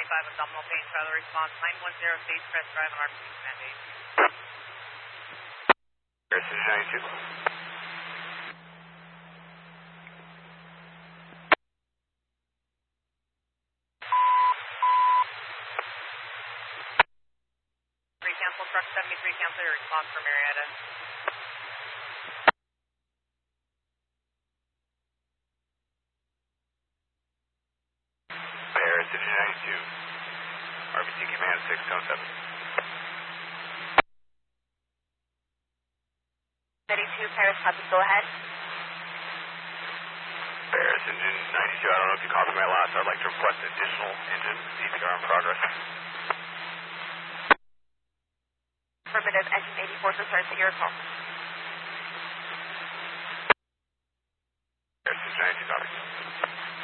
25 abdominal pain, try to response 910 Stage Crest Drive on RPC Command 8. Parachute 92. Cancel, truck 73, cancel your response for Marietta. Paris, Engine 92, RBC Command 607. 32, Paris, copy, go ahead. Paris, Engine 92, I don't know if you copied my last, I'd like to request additional engine CPR in progress. Affirmative, engine 84, so start at your call.